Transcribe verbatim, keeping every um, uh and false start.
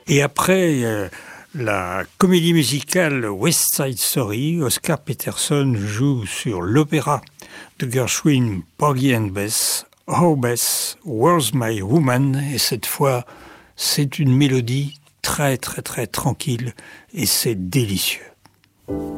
Et après euh, la comédie musicale West Side Story, Oscar Peterson joue sur l'opéra de Gershwin, Porgy and Bess, Oh Bess, Where's My Woman, et cette fois, c'est une mélodie très très très tranquille et c'est délicieux.